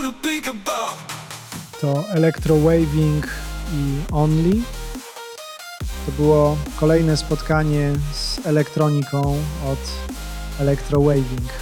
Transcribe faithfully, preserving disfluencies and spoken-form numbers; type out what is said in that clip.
To Electrowaving i Only. To było kolejne spotkanie z elektroniką od Electrowaving.